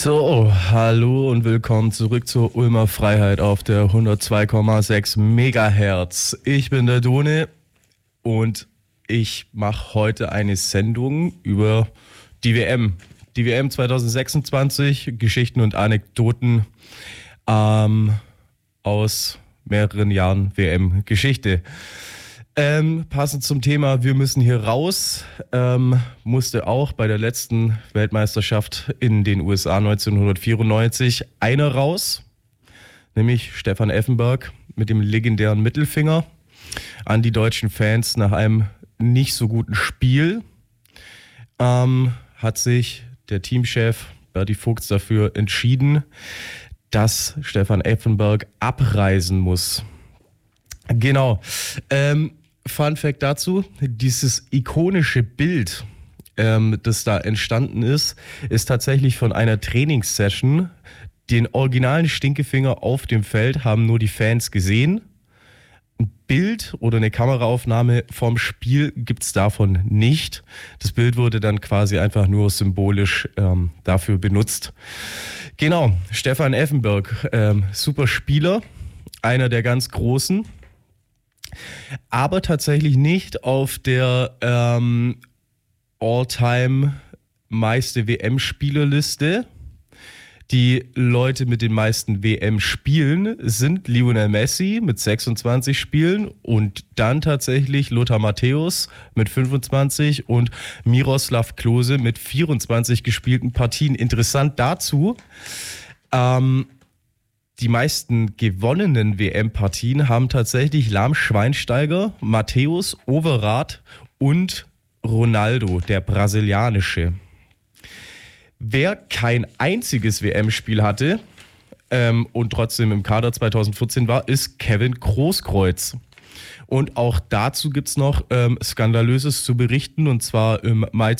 So, hallo und willkommen zurück zur Ulmer Freiheit auf der 102,6 Megahertz. Ich bin der Done und ich mache heute eine Sendung über die WM. Die WM 2026, Geschichten und Anekdoten aus mehreren Jahren WM-Geschichte. Passend zum Thema, wir müssen hier raus, musste auch bei der letzten Weltmeisterschaft in den USA 1994 einer raus, nämlich Stefan Effenberg mit dem legendären Mittelfinger an die deutschen Fans nach einem nicht so guten Spiel. Hat sich der Teamchef Berti Fuchs dafür entschieden, dass Stefan Effenberg abreisen muss. Genau. Fun Fact dazu, dieses ikonische Bild, das da entstanden ist tatsächlich von einer Trainingssession. Den originalen Stinkefinger auf dem Feld haben nur die Fans gesehen. Ein Bild oder eine Kameraaufnahme vom Spiel gibt's davon nicht. Das Bild wurde dann quasi einfach nur symbolisch dafür benutzt. Genau, Stefan Effenberg, super Spieler, einer der ganz Großen. Aber tatsächlich nicht auf der All-Time meiste WM-Spielerliste. Die Leute mit den meisten WM-Spielen sind Lionel Messi mit 26 Spielen und dann tatsächlich Lothar Matthäus mit 25 und Miroslav Klose mit 24 gespielten Partien. Interessant dazu, die meisten gewonnenen WM-Partien haben tatsächlich Lahm, Schweinsteiger, Matthäus, Overath und Ronaldo, der Brasilianische. Wer kein einziges WM-Spiel hatte und trotzdem im Kader 2014 war, ist Kevin Großkreuz. Und auch dazu gibt es noch Skandalöses zu berichten. Und zwar im Mai